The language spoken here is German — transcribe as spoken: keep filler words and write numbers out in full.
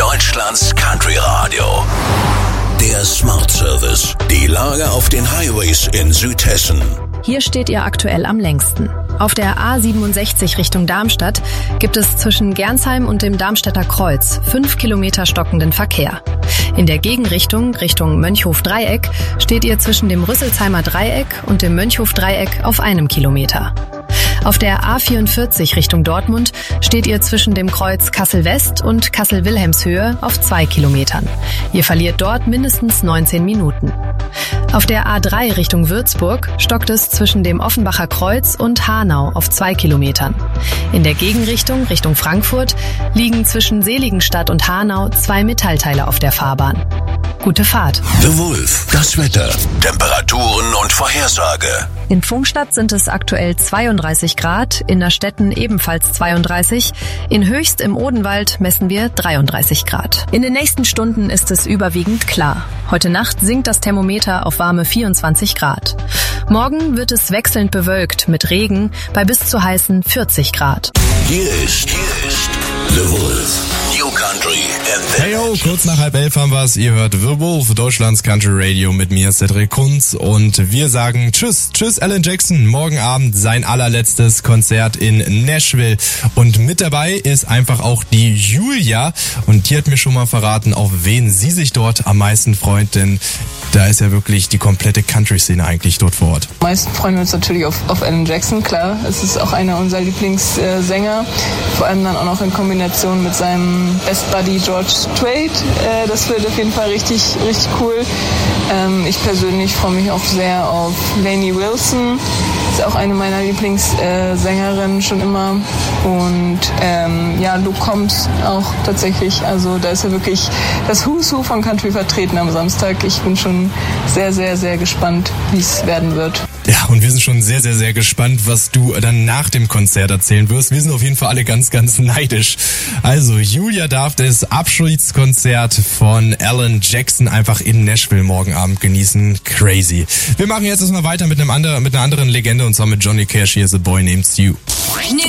Deutschlands Country Radio. Der Smart Service. Die Lage auf den Highways in Südhessen. Hier steht ihr aktuell am längsten. Auf der A siebenundsechzig Richtung Darmstadt gibt es zwischen Gernsheim und dem Darmstädter Kreuz fünf Kilometer stockenden Verkehr. In der Gegenrichtung, Richtung Mönchhof-Dreieck, steht ihr zwischen dem Rüsselsheimer Dreieck und dem Mönchhof-Dreieck auf einem Kilometer. Auf der A vierundvierzig Richtung Dortmund steht ihr zwischen dem Kreuz Kassel-West und Kassel-Wilhelmshöhe auf zwei Kilometern. Ihr verliert dort mindestens neunzehn Minuten. Auf der A drei Richtung Würzburg stockt es zwischen dem Offenbacher Kreuz und Hanau auf zwei Kilometern. In der Gegenrichtung, Richtung Frankfurt, liegen zwischen Seligenstadt und Hanau zwei Metallteile auf der Fahrbahn. Gute Fahrt. The Wolf, das Wetter, Temperaturen und Vorhersage. In Pfungstadt sind es aktuell zweiunddreißig Grad, in der Stetten ebenfalls zweiunddreißig, in Höchst im Odenwald messen wir dreiunddreißig Grad. In den nächsten Stunden ist es überwiegend klar. Heute Nacht sinkt das Thermometer auf warme vierundzwanzig Grad. Morgen wird es wechselnd bewölkt mit Regen bei bis zu heißen vierzig Grad. Hier ist, hier ist The Wolf. New Country and the Hey yo, kurz nach halb elf haben wir's. Ihr hört The Wolf, Deutschlands Country Radio mit mir, Cedric Kunz. Und wir sagen Tschüss, Tschüss Alan Jackson. Morgen Abend sein allerletztes Konzert in Nashville. Und mit dabei ist einfach auch die Julia. Und die hat mir schon mal verraten, auf wen sie sich dort am meisten freut. Denn da ist ja wirklich die komplette Country-Szene eigentlich dort vor Ort. Am meisten freuen wir uns natürlich auf, auf Alan Jackson, klar. Es ist auch einer unserer Lieblingssänger. Vor allem dann auch noch in Kombination mit seinem Best Buddy George Strait. Äh, das wird auf jeden Fall richtig, richtig cool. Ähm, ich persönlich freue mich auch sehr auf Lainey Wilson. Ist auch eine meiner Lieblingssängerinnen schon immer. Und ähm, ja, Luke Combs auch tatsächlich. Also da ist ja wirklich das Who's Who von Country vertreten am Samstag. Ich bin schon sehr, sehr, sehr gespannt, wie es werden wird. Ja, und wir sind schon sehr, sehr, sehr gespannt, was du dann nach dem Konzert erzählen wirst. Wir sind auf jeden Fall alle ganz, ganz neidisch. Also, Julia darf das Abschiedskonzert von Alan Jackson einfach in Nashville morgen Abend genießen. Crazy. Wir machen jetzt erstmal weiter mit einem anderen, mit einer anderen Legende, und zwar mit Johnny Cash. Hier ist A Boy Named Sue. New